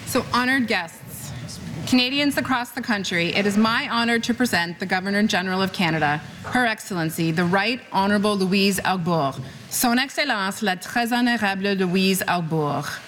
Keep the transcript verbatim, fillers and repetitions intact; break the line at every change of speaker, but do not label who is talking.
So, honored guests, Canadians across the country, it is my honour to present the Governor-General of Canada, Her Excellency, the Right Honourable Louise Arbour. Son Excellence, la Très Honorable Louise Arbour.